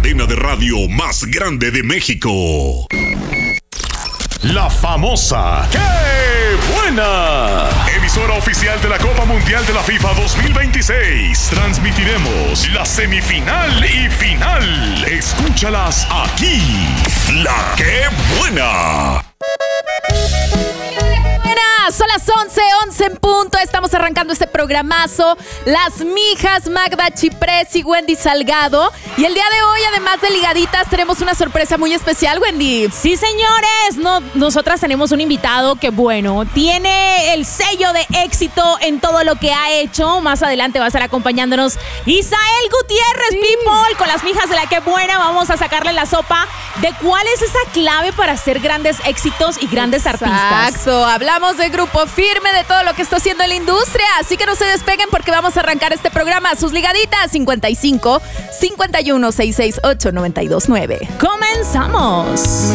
cadena de radio más grande de México. La famosa ¡Qué buena! Emisora oficial de la Copa Mundial de la FIFA 2026. Transmitiremos la semifinal y final. Escúchalas aquí. La ¡Qué buena! Son las 11 en punto. Estamos arrancando este programazo. Las mijas Magda Chiprés y Wendy Salgado. Y el día de hoy, además de ligaditas, tenemos una sorpresa muy especial, Wendy. Sí, señores. Nosotras tenemos un invitado que, bueno, tiene el sello de éxito en todo lo que ha hecho. Más adelante va a estar acompañándonos Isael Gutiérrez, sí. People, con las mijas de la Qué Buena. Vamos a sacarle la sopa de cuál es esa clave para hacer grandes éxitos y grandes artistas. Exacto. Hablamos de Grupo Firme, de todo lo que está haciendo en la industria. Así que no se despeguen porque vamos a arrancar este programa. Sus ligaditas 55 51 668 929. ¡Comenzamos!